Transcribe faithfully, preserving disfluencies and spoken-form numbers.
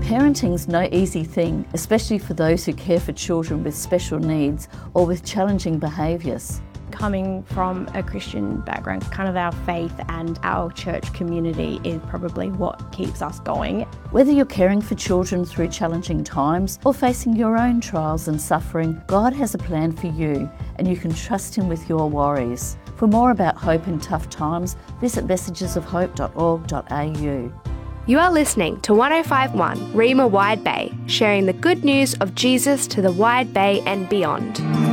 Parenting's no easy thing, especially for those who care for children with special needs or with challenging behaviours. Coming from a Christian background, kind of our faith and our church community is probably what keeps us going. Whether you're caring for children through challenging times or facing your own trials and suffering, God has a plan for you and you can trust Him with your worries. For more about hope in tough times, visit messages of hope dot org dot a u. You are listening to one oh five point one Rima Wide Bay, sharing the good news of Jesus to the Wide Bay and beyond.